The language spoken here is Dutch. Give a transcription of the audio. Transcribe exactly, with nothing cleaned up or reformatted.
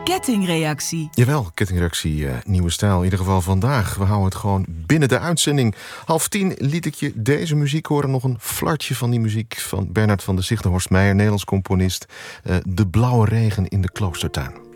kettingreactie. Jawel, kettingreactie, uh, nieuwe stijl. In ieder geval vandaag. We houden het gewoon binnen de uitzending. Half tien liet ik je deze muziek horen. Nog een flartje van die muziek van Bernard van de Zichtenhorst Meijer, Nederlands componist. Uh, de blauwe regen in de kloostertuin.